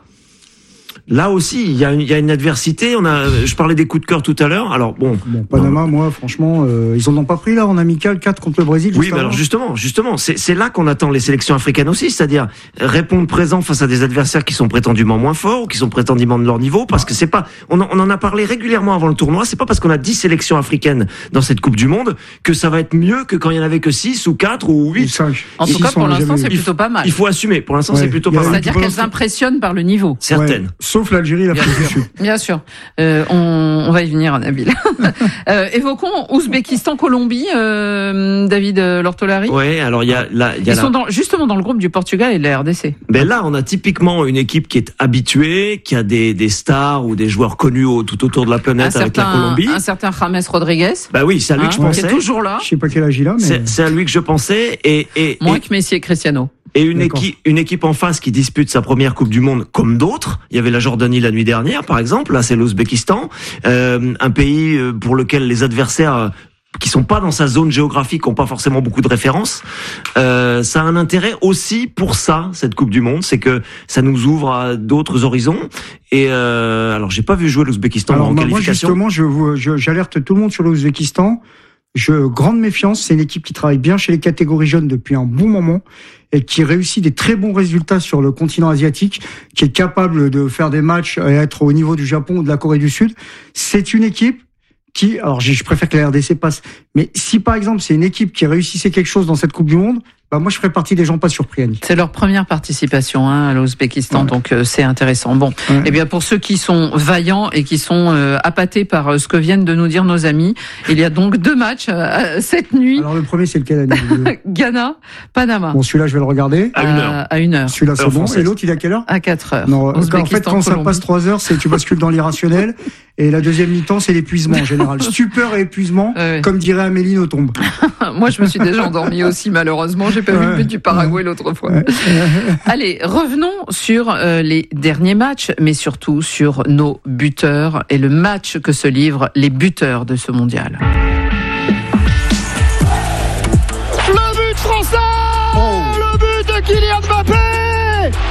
là aussi, il y a une, il y a une adversité. On a, je parlais des coups de cœur tout à l'heure. Alors bon, bon Panama, bon. moi, franchement, euh, ils en ont pas pris là en amical quatre contre le Brésil. Oui, mais alors justement, justement, c'est, c'est là qu'on attend les sélections africaines aussi, c'est-à-dire répondre présent face à des adversaires qui sont prétendument moins forts ou qui sont prétendument de leur niveau, parce que c'est pas, on en, on en a parlé régulièrement avant le tournoi. C'est pas parce qu'on a dix sélections africaines dans cette Coupe du Monde que ça va être mieux que quand il y en avait que six ou quatre ou huit. cinq. En tout cas, pour l'instant, c'est plutôt pas mal. Il faut assumer. Pour l'instant, ouais. c'est plutôt pas mal. C'est-à-dire qu'elles impressionnent par le niveau. Certaines. Ouais. Sauf l'Algérie, la France du Sud. Bien sûr. Euh, on, on va y venir, Nabil. euh, évoquons Ouzbékistan, Colombie, euh, David Lortolari. Ouais, alors il y a là, il y a Ils là... sont dans, justement dans le groupe du Portugal et de la R D C. Ben là, on a typiquement une équipe qui est habituée, qui a des, des stars ou des joueurs connus au, tout autour de la planète un avec certain, la Colombie. Un certain James Rodriguez. Bah oui, c'est à lui hein, que je pensais. Qui est toujours là. Je sais pas quel âge il a, mais c'est, c'est à lui que je pensais. Et, et moins et... que Messi et Cristiano. Et une équipe, une équipe en face qui dispute sa première Coupe du Monde comme d'autres. Il y avait la Jordanie la nuit dernière, par exemple. Là, c'est l'Ouzbékistan, euh, un pays pour lequel les adversaires qui sont pas dans sa zone géographique ont pas forcément beaucoup de références. Euh, ça a un intérêt aussi pour ça, cette Coupe du Monde, c'est que ça nous ouvre à d'autres horizons. Et euh, alors, j'ai pas vu jouer l'Ouzbékistan alors, en moi, qualification. Moi, justement, je, je, j'alerte tout le monde sur l'Ouzbékistan. Je, grande méfiance, c'est une équipe qui travaille bien chez les catégories jeunes depuis un bon moment et qui réussit des très bons résultats sur le continent asiatique, qui est capable de faire des matchs et être au niveau du Japon ou de la Corée du Sud. C'est une équipe qui, alors je préfère que la R D C passe, mais si par exemple c'est une équipe qui réussissait quelque chose dans cette Coupe du Monde, bah moi je ferais partie des gens pas surpris, Annie. C'est leur première participation hein, à l'Ouzbékistan, ouais. donc euh, c'est intéressant. Bon, ouais. Eh bien pour ceux qui sont vaillants et qui sont euh, appâtés par euh, ce que viennent de nous dire nos amis, il y a donc deux matchs euh, cette nuit. Alors le premier c'est lequel, Annie? Ghana, Panama. Bon, celui-là je vais le regarder. À une heure. À une heure. Celui-là c'est heure bon. française. Et l'autre il est à quelle heure? À quatre heures. Non, en fait quand ça passe trois heures, c'est tu bascules dans l'irrationnel. Et la deuxième mi-temps c'est l'épuisement en général. Stupeur et épuisement, ouais. Comme dirait Amélie Nothomb. Moi je me suis déjà endormie aussi malheureusement. J'ai pas ouais. vu le but du Paraguay l'autre fois. Ouais. Allez, revenons sur euh, les derniers matchs, mais surtout sur nos buteurs et le match que se livrent les buteurs de ce mondial. Le but français!